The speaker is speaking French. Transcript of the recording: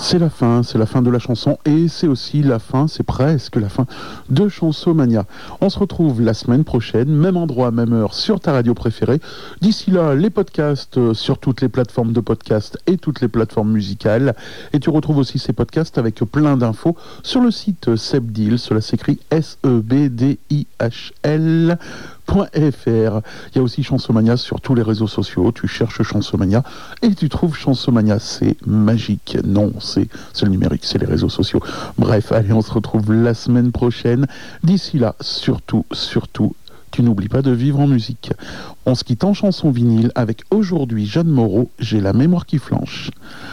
c'est la fin de la chanson et c'est aussi la fin, c'est presque la fin de Chansomania. On se retrouve la semaine prochaine, même endroit, même heure, sur ta radio préférée. D'ici là, les podcasts sur toutes les plateformes de podcast et toutes les plateformes musicales. Et tu retrouves aussi ces podcasts avec plein d'infos sur le site Sebdil, cela s'écrit SEBDIHL. .fr. Il y a aussi Chansomania sur tous les réseaux sociaux. Tu cherches Chansomania et tu trouves Chansomania. C'est magique. Non, c'est le numérique, c'est les réseaux sociaux. Bref, allez, on se retrouve la semaine prochaine. D'ici là, surtout, tu n'oublies pas de vivre en musique. On se quitte en chanson vinyle avec aujourd'hui Jeanne Moreau, J'ai la mémoire qui flanche.